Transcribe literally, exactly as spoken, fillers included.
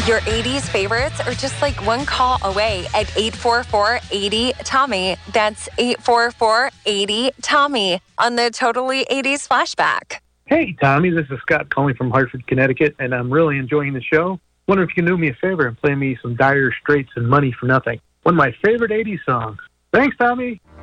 Your eighties favorites are just like one call away at eight four four, eight zero, Tommy. That's eight four four, eight zero, Tommy on the Totally eighties Flashback. Hey, Tommy, this is Scott calling from Hartford, Connecticut, and I'm really enjoying the show. Wonder if you can do me a favor and play me some Dire Straits and Money for Nothing. One of my favorite eighties songs. Thanks, Tommy.